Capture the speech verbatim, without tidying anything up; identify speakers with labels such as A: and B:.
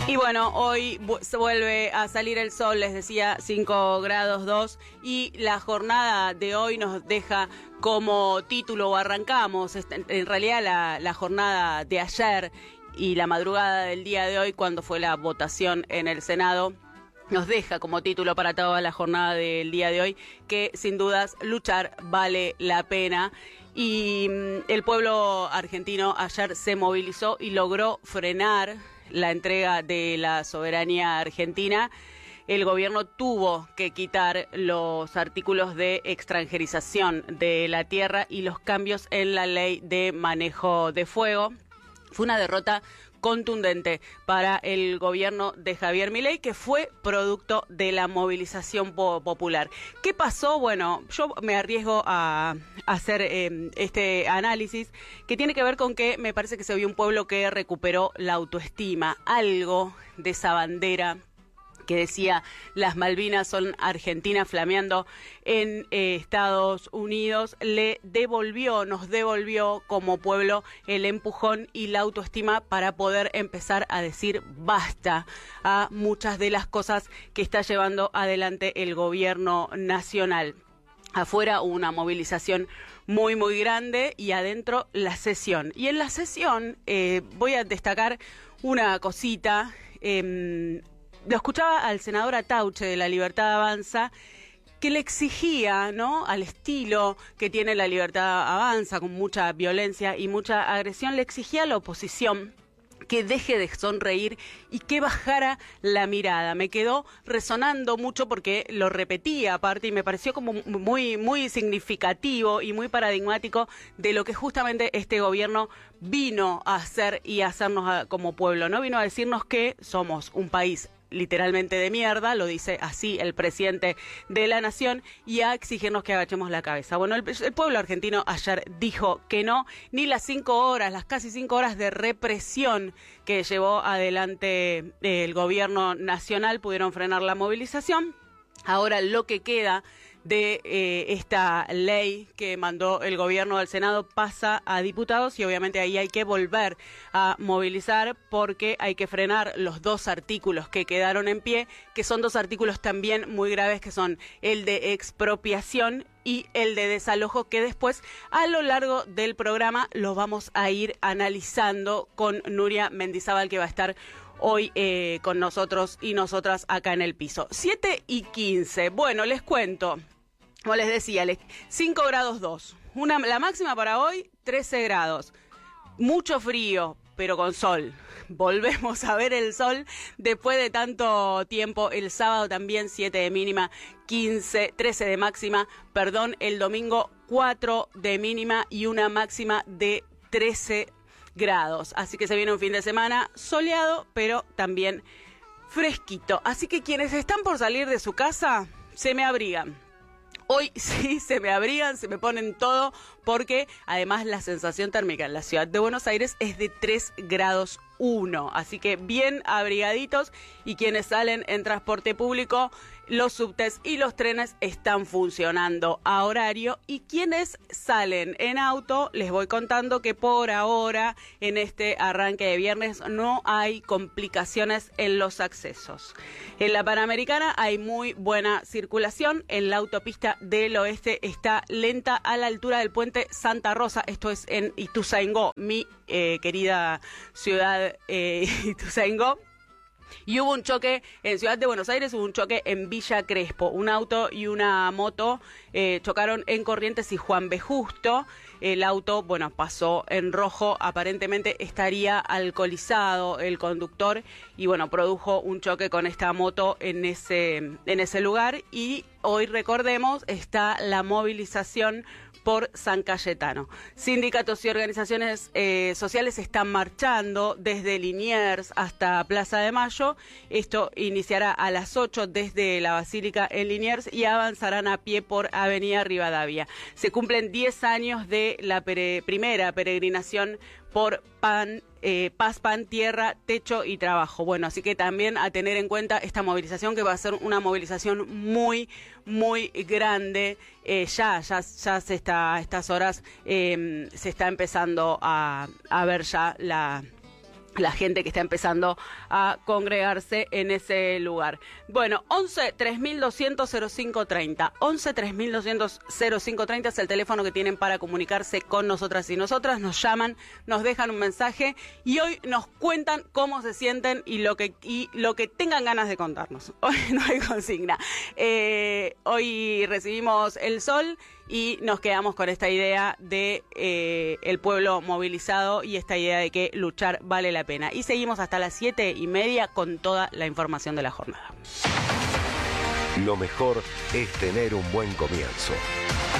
A: Y bueno, hoy se vuelve a salir el sol, les decía, cinco grados dos, y la jornada de hoy nos deja como título, o arrancamos, en realidad la, la jornada de ayer y la madrugada del día de hoy, cuando fue la votación en el Senado, nos deja como título para toda la jornada del día de hoy que sin dudas luchar vale la pena. Y el pueblo argentino ayer se movilizó y logró frenar la entrega de la soberanía argentina. El gobierno tuvo que quitar los artículos de extranjerización de la tierra y los cambios en la ley de manejo de fuego. Fue una derrota contundente para el gobierno de Javier Milei, que fue producto de la movilización po- popular. ¿Qué pasó? Bueno, yo me arriesgo a, a hacer eh, este análisis que tiene que ver con que me parece que se vio un pueblo que recuperó la autoestima, algo de esa bandera que decía las Malvinas son Argentina flameando en eh, Estados Unidos, le devolvió, nos devolvió como pueblo el empujón y la autoestima para poder empezar a decir basta a muchas de las cosas que está llevando adelante el gobierno nacional. Afuera hubo una movilización muy, muy grande y adentro la sesión. Y en la sesión eh, voy a destacar una cosita. Eh, Lo escuchaba al senador Atauche de La Libertad Avanza, que le exigía, ¿no?, al estilo que tiene La Libertad Avanza, con mucha violencia y mucha agresión, le exigía a la oposición que deje de sonreír y que bajara la mirada. Me quedó resonando mucho porque lo repetía aparte y me pareció como muy, muy significativo y muy paradigmático de lo que justamente este gobierno vino a hacer y a hacernos a, como pueblo, ¿no? Vino a decirnos que somos un país literalmente de mierda, lo dice así el presidente de la nación, y a exigirnos que agachemos la cabeza. Bueno, el, el pueblo argentino ayer dijo que no, ni las cinco horas, las casi cinco horas de represión que llevó adelante el gobierno nacional pudieron frenar la movilización. Ahora lo que queda de eh, esta ley que mandó el gobierno del Senado pasa a diputados y obviamente ahí hay que volver a movilizar porque hay que frenar los dos artículos que quedaron en pie, que son dos artículos también muy graves, que son el de expropiación y el de desalojo, que después a lo largo del programa los vamos a ir analizando con Nuria Mendizábal, que va a estar hoy eh, con nosotros y nosotras acá en el piso. siete y quince. Bueno, les cuento. Como les decía, cinco grados dos. Una, la máxima para hoy, trece grados. Mucho frío, pero con sol. Volvemos a ver el sol después de tanto tiempo. El sábado también siete de mínima, quince, trece de máxima. Perdón, el domingo cuatro de mínima y una máxima de trece grados. Así que se viene un fin de semana soleado, pero también fresquito. Así que quienes están por salir de su casa, se me abrigan. Hoy sí se me abrigan, se me ponen todo, porque además la sensación térmica en la ciudad de Buenos Aires es de tres grados uno. Así que bien abrigaditos, y quienes salen en transporte público, los subtes y los trenes están funcionando a horario, y quienes salen en auto, les voy contando que por ahora, en este arranque de viernes, no hay complicaciones en los accesos. En la Panamericana hay muy buena circulación. En la autopista del oeste está lenta a la altura del puente Santa Rosa, esto es en Ituzaingó, mi eh, querida ciudad eh, Ituzaingó. Y hubo un choque en Ciudad de Buenos Aires, hubo un choque en Villa Crespo. Un auto y una moto eh, chocaron en Corrientes y Juan B. Justo. El auto, bueno, pasó en rojo, aparentemente estaría alcoholizado el conductor y, bueno, produjo un choque con esta moto en ese, en ese lugar. Y hoy, recordemos, está la movilización por San Cayetano. Sindicatos y organizaciones eh, sociales están marchando desde Liniers hasta Plaza de Mayo. Esto iniciará a las ocho desde la Basílica en Liniers y avanzarán a pie por Avenida Rivadavia. Se cumplen diez años de la pere- primera peregrinación por pan, eh, paz, pan, tierra, techo y trabajo. Bueno, así que también a tener en cuenta esta movilización, que va a ser una movilización muy, muy grande. Eh, ya, ya, ya se está, a estas horas eh, se está empezando a, a ver ya la... la gente que está empezando a congregarse en ese lugar. Bueno, once tres mil doscientos cero cinco treinta. once tres mil doscientos cero cinco treinta es el teléfono que tienen para comunicarse con nosotras y nosotras. Nos llaman, nos dejan un mensaje y hoy nos cuentan cómo se sienten y lo que, y lo que tengan ganas de contarnos. Hoy no hay consigna. Eh, hoy recibimos el sol y nos quedamos con esta idea de eh, el pueblo movilizado y esta idea de que luchar vale la pena. Y seguimos hasta las siete y media con toda la información de la jornada.
B: Lo mejor es tener un buen comienzo.